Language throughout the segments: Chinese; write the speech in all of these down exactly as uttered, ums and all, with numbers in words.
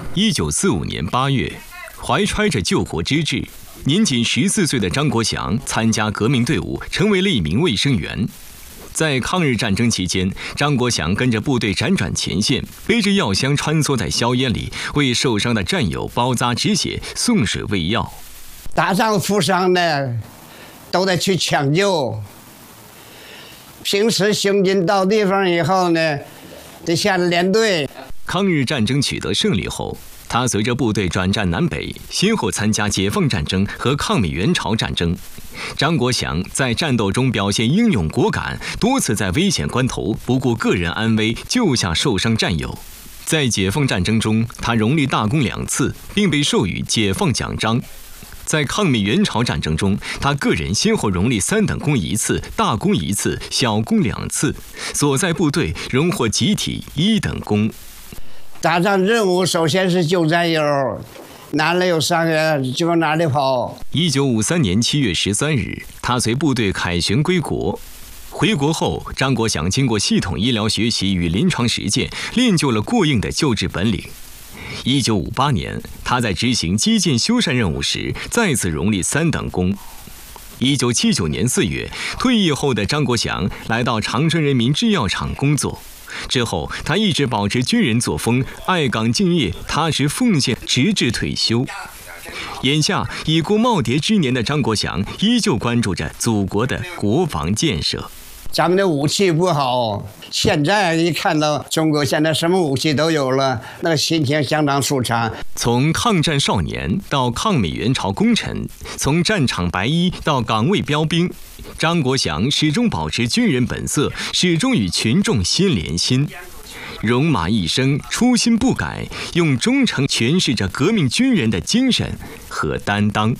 一九四五年八月，怀揣着救国之志，年仅十四岁的张国祥参加革命队伍，成为了一名卫生员。在抗日战争期间，张国祥跟着部队辗转前线，背着药箱穿梭在硝烟里，为受伤的战友包扎止血、送水喂药。 打仗负伤的都得去抢救。平时行军到地方以后呢，得下连队。 抗日战争取得胜利后，他随着部队转战南北，先后参加解放战争和抗美援朝战争。张国祥在战斗中表现英勇果敢，多次在危险关头不顾个人安危救下受伤战友。在解放战争中，他荣立大功两次，并被授予解放奖章。在抗美援朝战争中，他个人先后荣立三等功一次、大功一次、小功两次，所在部队荣获集体一等功。 打仗任务首先是救战友，哪里有伤员就往哪里跑。 一九五三年七月十三日，他随部队凯旋归国。回国后，张国祥经过系统医疗学习与临床实践，练就了过硬的救治本领。一九五八年，他在执行基建修缮任务时，再次荣立三等功。一九七九年四月，退役后的张国祥来到长春人民制药厂工作。之后，他一直保持军人作风，爱岗敬业，踏实奉献，直至退休。眼下已过耄耋之年的张国祥，依旧关注着祖国的国防建设。 咱们的武器不好，现在一看到中国现在什么武器都有了，那个心情相当舒畅。 从抗战少年到抗美援朝功臣，从战场白衣到岗位标兵，张国祥始终保持军人本色，始终与群众心连心。戎马一生，初心不改，用忠诚诠释着革命军人的精神和担当。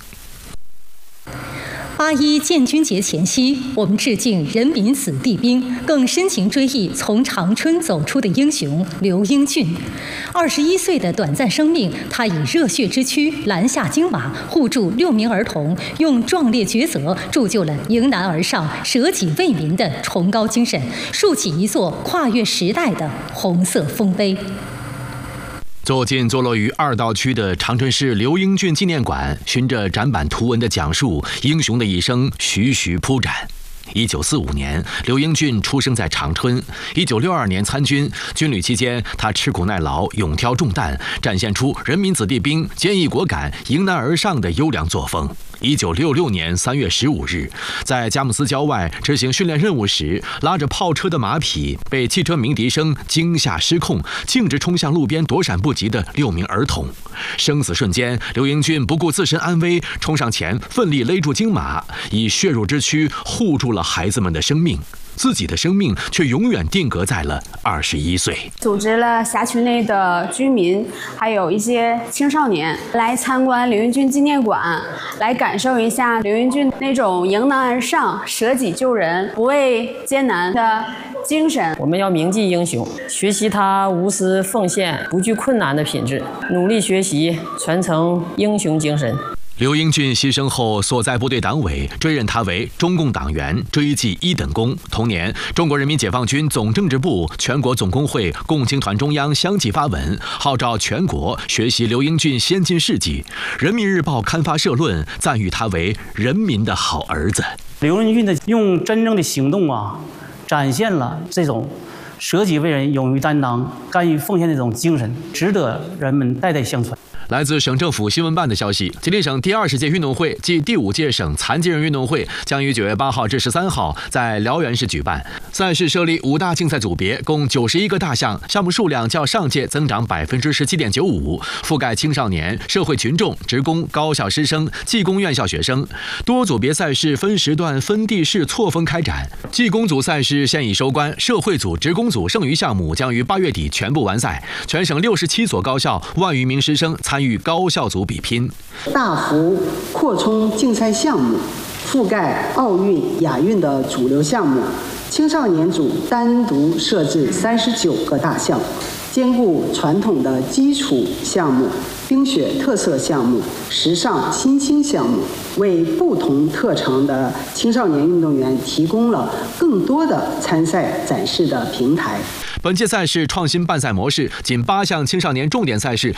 八一建军节前夕，我们致敬人民子弟兵，更深情追忆从长春走出的英雄刘英俊。二十一岁的短暂生命，他以热血之躯拦下金马，护助六名儿童，用壮烈抉择铸就了迎难而上、舍己为民的崇高精神，竖起一座跨越时代的红色丰碑。 走进坐落于二道区的长春市刘英俊纪念馆，循着展板图文的讲述，英雄的一生徐徐铺展。一九四五年，刘英俊出生在长春。一九六二年参军，军旅期间，他吃苦耐劳，勇挑重担，展现出人民子弟兵坚毅果敢、迎难而上的优良作风。一九六六年三月十五日，在佳木斯郊外执行训练任务时，拉着炮车的马匹被汽车鸣笛声惊吓失控，径直冲向路边躲闪不及的六名儿童。生死瞬间，刘英俊不顾自身安危，冲上前奋力勒住金马，以血肉之躯护住了孩子们的生命。自己的生命却永远定格在了二十一岁。 组织了辖区内的居民，还有一些青少年来参观刘英俊纪念馆，来感受一下刘英俊那种迎难而上、舍己救人、不畏艰难的精神。 我们要铭记英雄，学习他无私奉献、不惧困难的品质，努力学习，传承英雄精神。 刘英俊牺牲后，所在部队党委追认他为中共党员，追记一等功。同年，中国人民解放军总政治部、全国总工会、共青团中央相继发文，号召全国学习刘英俊先进事迹。人民日报刊发社论，赞誉他为人民的好儿子。 刘英俊的用真正的行动啊，展现了这种舍己为人、勇于担当、甘于奉献的这种精神，值得人们代代相传。 来自省政府新闻办的消息，吉林省第二十届运动会暨第五届省残疾人运动会将于九月八号至十三号在辽源市举办。赛事设立五大竞赛组别，共九十一个大项，项目数量较上届增长百分之十七点九五，覆盖青少年、社会群众、职工、高校师生、技工院校学生。多组别赛事分时段、分地市错峰开展。技工组赛事现已收官，社会组、职工组剩余项目将于八月底全部完赛。全省六十七所高校万余名师生参与高校组比拼。 大幅扩充竞赛项目，覆盖奥运、亚运的主流项目。青少年组单独设置三十九个大项，兼顾传统的基础项目、冰雪特色项目、时尚新兴项目，为不同特长的青少年运动员提供了更多的参赛展示的平台。 本届赛事创新办赛模式，仅八项青少年重点赛事